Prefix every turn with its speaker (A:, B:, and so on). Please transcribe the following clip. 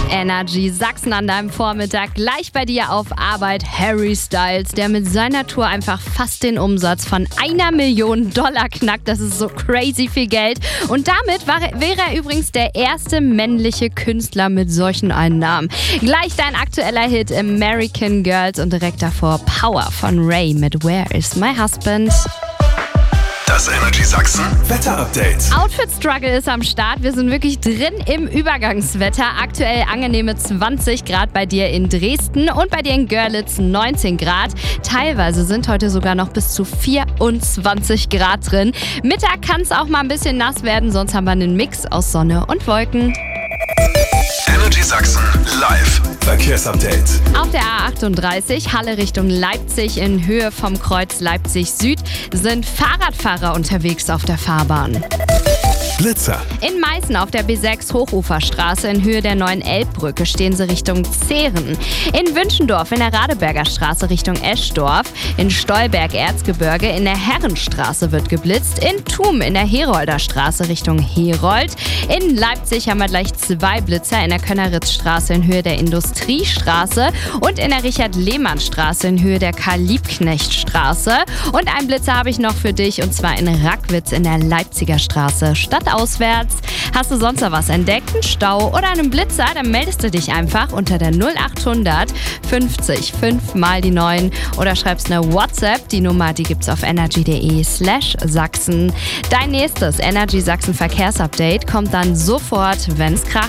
A: Energy Sachsen an deinem Vormittag. Gleich bei dir auf Arbeit Harry Styles, der mit seiner Tour einfach fast den Umsatz von $1 Million knackt. Das ist so crazy viel Geld. Und damit wäre er übrigens der erste männliche Künstler mit solchen Einnahmen. Gleich dein aktueller Hit American Girls und direkt davor Power von Ray mit Where is my husband?
B: Das Energy Sachsen Wetter-Update.
A: Outfit-Struggle ist am Start. Wir sind wirklich drin im Übergangswetter. Aktuell angenehme 20 Grad bei dir in Dresden und bei dir in Görlitz 19 Grad. Teilweise sind heute sogar noch bis zu 24 Grad drin. Mittag kann es auch mal ein bisschen nass werden, sonst haben wir einen Mix aus Sonne und Wolken.
B: Energy Sachsen live Verkehrsupdate.
A: Auf der A38 Halle Richtung Leipzig in Höhe vom Kreuz Leipzig Süd sind Fahrradfahrer unterwegs auf der Fahrbahn.
B: Blitzer.
A: In Meißen auf der B6 Hochuferstraße in Höhe der neuen Elbbrücke stehen sie Richtung Zehren. In Wünschendorf in der Radeberger Straße Richtung Eschdorf. In Stolberg-Erzgebirge in der Herrenstraße wird geblitzt. In Thum in der Herolder Straße Richtung Herold. In Leipzig haben wir gleich 2 Blitzer in der Könneritzstraße in Höhe der Industriestraße und in der Richard-Lehmann-Straße in Höhe der Karl-Liebknecht-Straße. Und einen Blitzer habe ich noch für dich und zwar in Rackwitz in der Leipziger Straße stadtauswärts. Hast du sonst noch was entdeckt, einen Stau oder einen Blitzer, dann meldest du dich einfach unter der 0800 50 5 mal die 9 oder schreibst eine WhatsApp. Die Nummer, die gibt's auf energy.de/Sachsen. Dein nächstes Energy Sachsen Verkehrsupdate kommt dann sofort, wenn's kracht.